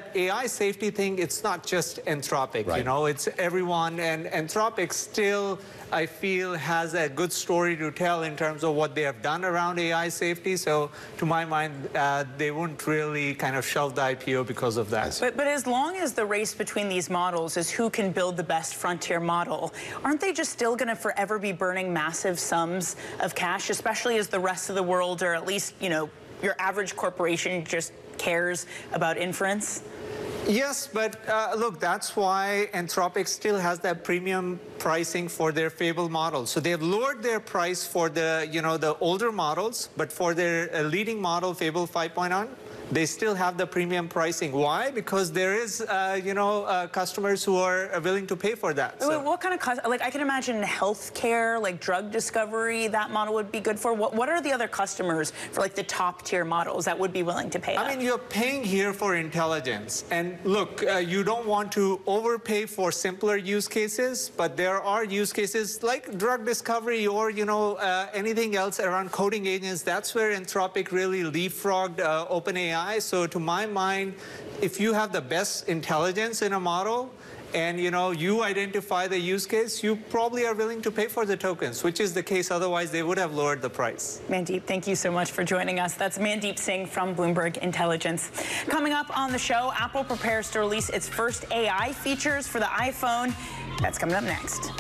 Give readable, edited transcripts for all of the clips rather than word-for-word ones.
that AI safety thing, it's not just Anthropic, right. you know, it's everyone. And Anthropic still, I feel, has a good story to tell in terms of what they have done around AI safety. So to my mind, they wouldn't really kind of shelve the IPO because of that. But as long as the race between these models is who can build the best frontier model, aren't they just still going to forever be burning massive sums of cash, especially as the rest of the world, or at least, you know, your average corporation just cares about inference? Yes, but look, that's why Anthropic still has that premium pricing for their Fable models. So they've lowered their price for the, you know, the older models, but for their leading model, Fable 5.0, they still have the premium pricing. Why? Because there is, you know, customers who are willing to pay for that. So. What kind of, like, I can imagine healthcare, like drug discovery, that model would be good for. What are the other customers for, like, the top tier models that would be willing to pay? I mean, you're paying here for intelligence. And look, you don't want to overpay for simpler use cases, but there are use cases like drug discovery or, you know, anything else around coding agents. That's where Anthropic really leapfrogged OpenAI. So to my mind, if you have the best intelligence in a model and, you know, you identify the use case, you probably are willing to pay for the tokens, which is the case. Otherwise, they would have lowered the price. Mandeep, thank you so much for joining us. That's Mandeep Singh from Bloomberg Intelligence. Coming up on the show, Apple prepares to release its first AI features for the iPhone. That's coming up next.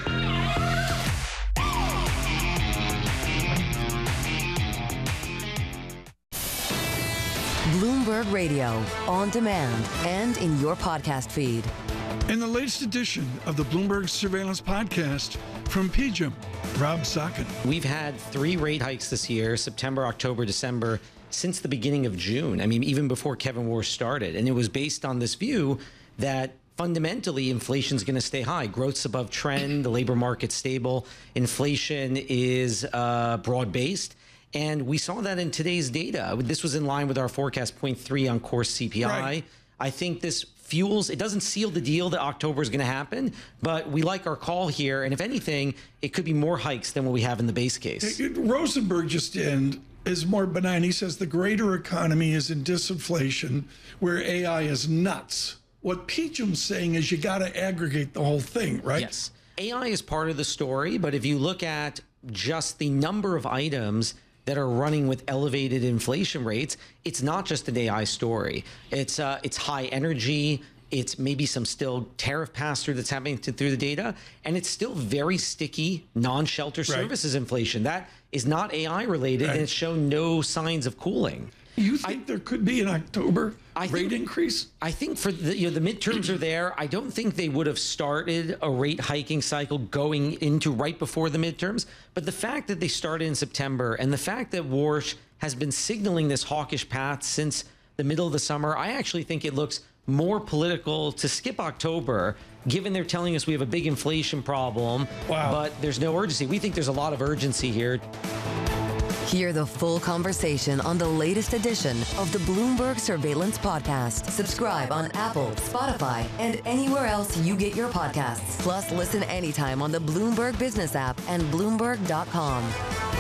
Bloomberg Radio, on demand and in your podcast feed. In the latest edition of the Bloomberg Surveillance Podcast from PGIM, Rob Sokkin. We've had 3 rate hikes this year, September, October, December, since the beginning of June. I mean, even before Kevin Warsh started. And it was based on this view that fundamentally inflation is going to stay high. Growth's above trend, the labor market's stable, inflation is broad-based. And we saw that in today's data. This was in line with our forecast, 0.3 on core CPI. Right. I think this fuels, it doesn't seal the deal that October is going to happen, but we like our call here. And if anything, it could be more hikes than what we have in the base case. Rosenberg just is more benign. He says the greater economy is in disinflation, where AI is nuts. What PGIM's saying is you got to aggregate the whole thing, right? Yes. AI is part of the story, but if you look at just the number of items that are running with elevated inflation rates, it's not just an AI story. It's high energy. It's maybe some still tariff pass-through that's happening through the data, and it's still very sticky non-shelter services inflation. That is not AI related, and it's shown no signs of cooling. You think there could be an October rate increase? I think for the midterms are there. I don't think they would have started a rate hiking cycle going into right before the midterms. But the fact that they started in September and the fact that Warsh has been signaling this hawkish path since the middle of the summer, I actually think it looks more political to skip October, given they're telling us we have a big inflation problem, but there's no urgency. We think there's a lot of urgency here. Hear the full conversation on the latest edition of the Bloomberg Surveillance Podcast. Subscribe on Apple, Spotify, and anywhere else you get your podcasts. Plus, listen anytime on the Bloomberg Business app and Bloomberg.com.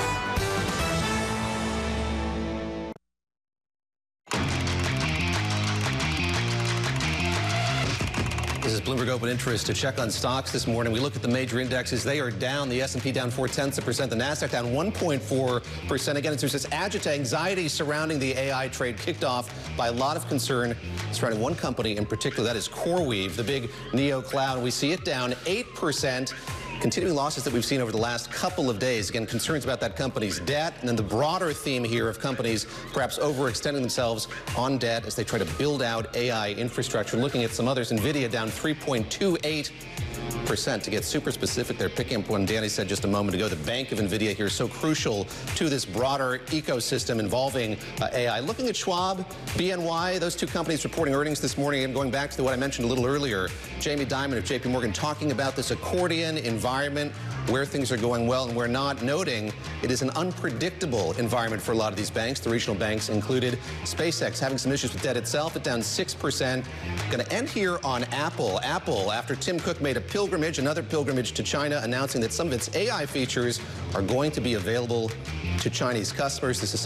This is Bloomberg Open Interest. To check on stocks this morning, we look at the major indexes. They are down. The S&P down 0.4%. The Nasdaq down 1.4%. Again, there's this anxiety surrounding the AI trade, kicked off by a lot of concern surrounding one company in particular. That is CoreWeave, the big neo cloud. We see it down 8%. Continuing losses that we've seen over the last couple of days. Again, concerns about that company's debt, and then the broader theme here of companies perhaps overextending themselves on debt as they try to build out AI infrastructure. Looking at some others, NVIDIA down 3.28%. To get super specific, they're picking up what Danny said just a moment ago. The bank of NVIDIA here is so crucial to this broader ecosystem involving AI. Looking at Schwab, BNY, those two companies reporting earnings this morning. And going back to what I mentioned a little earlier, Jamie Dimon of JP Morgan talking about this accordion environment, where things are going well and where not, noting it is an unpredictable environment for a lot of these banks, the regional banks included. SpaceX having some issues with debt itself, it down 6%. Going to end here on Apple. Apple, after Tim Cook made another pilgrimage to China, announcing that some of its AI features are going to be available to Chinese customers. This is